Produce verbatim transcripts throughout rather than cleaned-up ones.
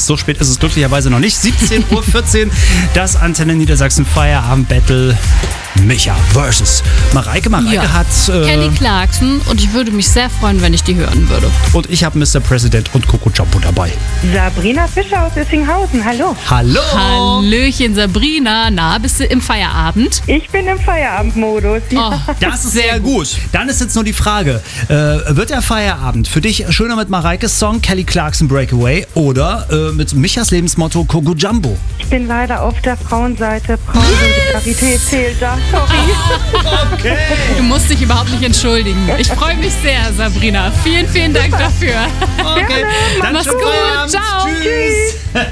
So spät ist es glücklicherweise noch nicht. siebzehn Uhr vierzehn, das Antenne Niedersachsen Feierabend Battle. Micha versus Mareike. Mareike Ja. hat... Äh, Kelly Clarkson und ich würde mich sehr freuen, wenn ich die hören würde. und ich habe Mister President und Coco Jumbo dabei. Sabrina Fischer aus Issinghausen, hallo. Hallo! Hallöchen Sabrina, na, bist du im Feierabend? Ich bin im Feierabendmodus. Ja. Oh, Das ist sehr gut. Dann ist jetzt nur die Frage, äh, wird der Feierabend für dich schöner mit Mareikes Song Kelly Clarkson Breakaway oder äh, mit Michas Lebensmotto Coco Jumbo? Ich bin leider auf der Frauenseite. Frauensolidarität zählt da. Sorry. Okay. du musst dich überhaupt nicht entschuldigen. Ich freue mich sehr, Sabrina. Vielen, vielen Dank dafür. Okay. Dann Mach's schönen gut. Feierabend. Ciao. Tschüss.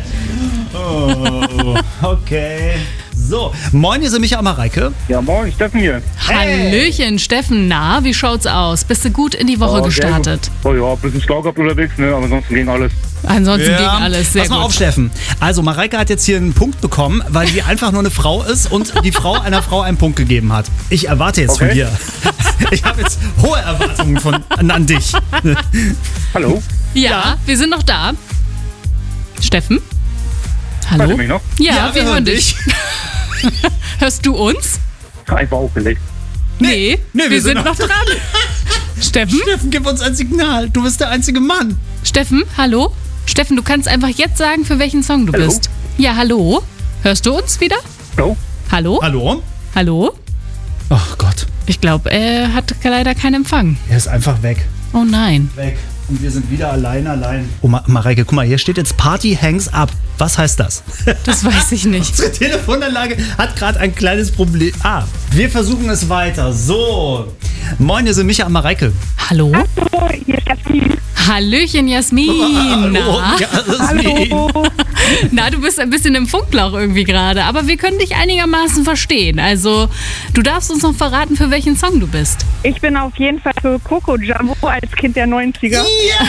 Oh, okay. So, moin, hier sind Micha und Mareike. Ja, moin, Steffen hier. Hallöchen, Steffen, na, wie schaut's aus? Bist du gut in die Woche Oh, gestartet? Oh ja, ein bisschen schlau gehabt unterwegs, ne? Aber ansonsten ging alles. Ansonsten ging alles sehr Pass mal gut. auf, Steffen. Also, Mareike hat jetzt hier einen Punkt bekommen, weil sie einfach nur eine Frau ist und die Frau einer Frau einen Punkt gegeben hat. Ich erwarte jetzt von Okay. dir. Ich habe jetzt hohe Erwartungen von, an, an dich. Hallo? Ja, wir sind noch da. Steffen? Hört Hallo? ihr mich noch? Ja, wir, hören dich. Hörst du uns? Einfach aufgelegt. Nee, nee, wir, wir sind sind noch noch dran. Steffen? Steffen, gib uns ein Signal. Du bist der einzige Mann. Steffen, hallo? Steffen, du kannst einfach jetzt sagen, für welchen Song du Hallo? bist. Ja, hallo? Hörst du uns wieder? Hallo? Hallo? Hallo? Hallo? Ach Gott, Ich glaube, er hat leider keinen Empfang. er ist einfach weg. Oh nein. Weg. Und wir sind wieder allein, allein. Oh, Ma Mareike, guck mal, hier steht jetzt Party hangs up. Was heißt das? Das weiß ich nicht. Unsere Telefonanlage hat gerade ein kleines Problem. Ah, wir versuchen es weiter. So. Moin, hier sind Micha und Mareike. Hallo? Hallo, hier ist Jasmin. Hallöchen, Jasmin. Hallo. Na? Ja, das ist wie- Hallo. Na, du bist ein bisschen im Funkloch irgendwie gerade, aber wir können dich einigermaßen verstehen. Also, du darfst uns noch verraten, für welchen Song du bist. Ich bin auf jeden Fall für Coco Jumbo als Kind der neunziger.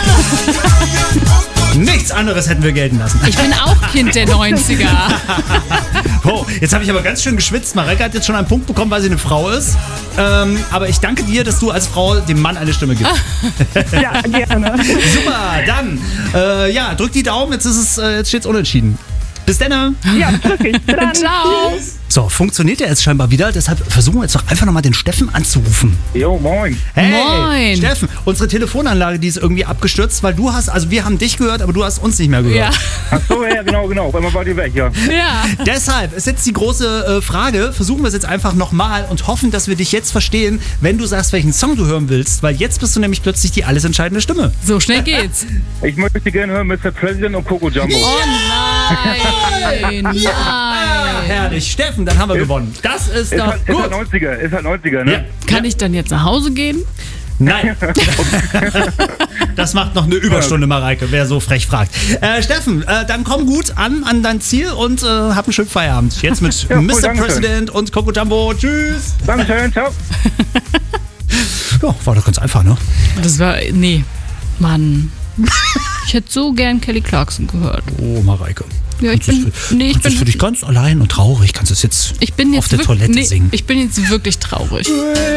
Nichts anderes hätten wir gelten lassen. Ich bin auch Kind der neunziger. Oh, jetzt habe ich aber ganz schön geschwitzt. Mareike hat jetzt schon einen Punkt bekommen, weil sie eine Frau ist. Ähm, aber ich danke dir, dass du als Frau dem Mann eine Stimme gibst. Ja, gerne. Super, dann, äh, ja, drück die Daumen. Jetzt ist es, äh, jetzt steht's unentschieden. Bis dann. Ja, wirklich. Bis dann. Ciao. So, funktioniert der jetzt scheinbar wieder. Deshalb versuchen wir jetzt doch einfach nochmal den Steffen anzurufen. Jo, moin. Hey, Moin. Steffen, unsere Telefonanlage, die ist irgendwie abgestürzt, weil du hast, also wir haben dich gehört, aber du hast uns nicht mehr gehört. Ja. Ach so, ja, genau, genau. Auf einmal war die weg, ja. Ja. Deshalb ist jetzt die große äh, Frage, versuchen wir es jetzt einfach nochmal und hoffen, dass wir dich jetzt verstehen, wenn du sagst, welchen Song du hören willst, weil jetzt bist du nämlich plötzlich die alles entscheidende Stimme. So schnell geht's. Ich möchte gerne hören Mister President und Coco Jumbo. Oh nein. Nein. Ah, herrlich. Steffen, dann haben wir gewonnen. Das ist Ist doch halt, ist gut. halt neunziger, ist halt neunziger, ne? Ja. Kann ich dann jetzt nach Hause gehen? Nein. Das macht noch eine Überstunde, Mareike, wer so frech fragt. Äh, Steffen, äh, dann komm gut an, an dein Ziel und äh, hab einen schönen Feierabend. Jetzt mit Ja, cool, Mister danke schön. President und Coco Jumbo. Tschüss. Dankeschön, ciao. Ja, war doch ganz einfach, ne? Das war. Nee. Mann. Ich hätte so gern Kelly Clarkson gehört. Oh, Mareike. Ja, ich Kannst bin. du- Nee, ich kannst du bin. für dich ganz allein und traurig. Kannst du es jetzt Ich bin jetzt auf der wirk- Toilette nee, singen. Ich bin jetzt wirklich traurig.